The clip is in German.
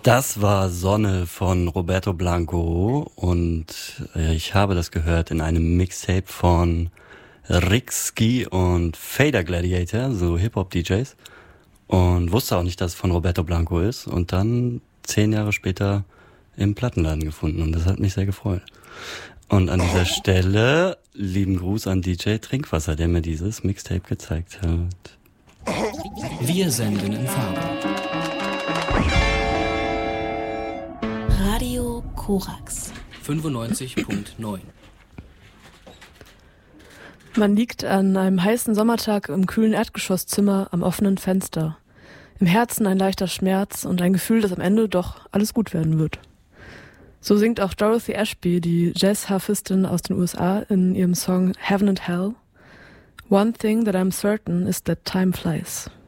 Das war Sonne von Roberto Blanco und ich habe das gehört in einem Mixtape von Rick-Ski und Fader Gladiator, so Hip-Hop-DJs, und wusste auch nicht, dass es von Roberto Blanco ist, und dann 10 Jahre später im Plattenladen gefunden, und das hat mich sehr gefreut. Und an dieser Stelle lieben Gruß an DJ Trinkwasser, der mir dieses Mixtape gezeigt hat. Wir senden in Farbe. Radio Korax 95.9. Man liegt an einem heißen Sommertag im kühlen Erdgeschosszimmer am offenen Fenster. Im Herzen ein leichter Schmerz und ein Gefühl, dass am Ende doch alles gut werden wird. So singt auch Dorothy Ashby, die Jazz-Harfistin aus den USA, in ihrem Song Heaven and Hell. One thing that I'm certain is that time flies.